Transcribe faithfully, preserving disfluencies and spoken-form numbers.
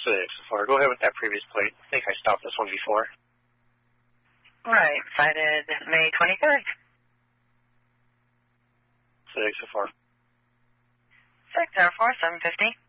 six so far. Go ahead with that previous plate. I think I stopped this one before. Right, cited May twenty-third. Six so far. six oh four, seven fifty.